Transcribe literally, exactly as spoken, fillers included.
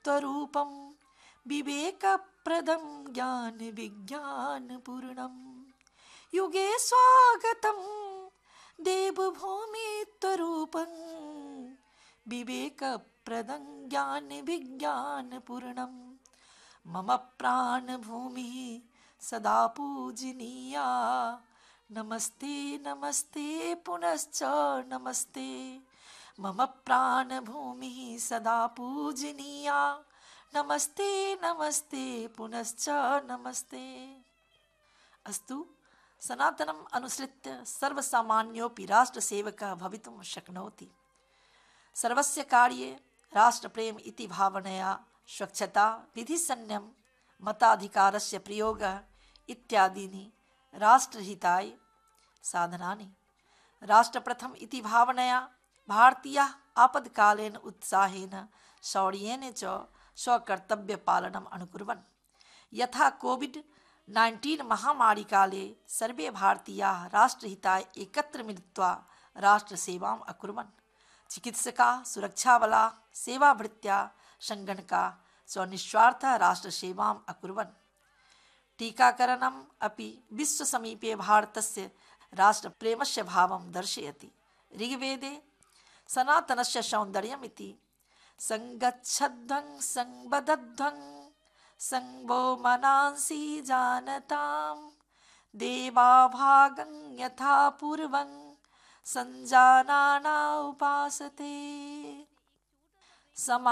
त्वरूपं विवेकप्रदं ज्ञानविज्ञानपूर्णं युगे स्वागतं देवभूमि त्वरूपं विवेकप्रदं ज्ञानविज्ञानपूर्णं मम प्राणभूमिः सदा पूजनीया नमस्ते नमस्ते पुनश्च नमस्ते मम प्राणभूमिः सदा पूजनीया नमस्ते नमस्ते पुनश्च नमस्ते। अस्तु सनातनम् अनुसृत्य सर्वसामान्योऽपि राष्ट्रसेवकः भवितुं शक्नोति। सर्वस्य कार्ये राष्ट्रप्रेम इति भावनया स्वच्छता विधिसंयम मताधिकारस्य प्रयोगः इत्यादीनि राष्ट्रहिताय साधनानि। राष्ट्रप्रथम इति भावनया भारतीयाः आपत्कालेन उत्साहेन शौर्येण च स्वकर्तव्यपालनम् अनुकुर्वन्। यथा कोविड नाइन्टीन महामारीकाले सर्वे भारतीयाः राष्ट्रहिताय एकत्र मिलित्वा राष्ट्रसेवाम् अकुर्वन्। चिकित्सकाः, सुरक्षाबलाः, सेवाभृत्याः, सङ्गणकाः स्वनिस्वार्थः राष्ट्रसेवाम् अकुर्वन्। टीकाकरणम् अपि विश्वसमीपे भारतस्य राष्ट्रप्रेमस्य भावं दर्शयति। ऋग्वेदे सनातनस्य सौन्दर्यमिति संगच्छध्वं संवदध्वं संवो मनांसि जानतां देवाभागं यथा पूर्वं संजानाना उपासते।